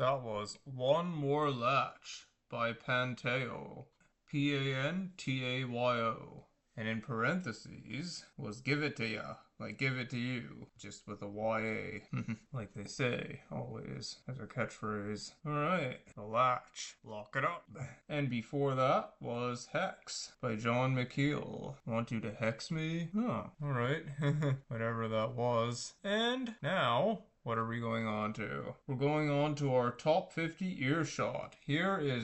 That was One More Latch by Panteo. Pantayyo. And in parentheses was Give It To Ya, like Give It To You, just with a YA. Like they say, always, as a catchphrase. Alright, The Latch. Lock it up. And before that was Hex by John McKeel. Want you to hex me? Huh, alright. Whatever that was. And now, what are we going on to? We're going on to our top 50 earshot. Here is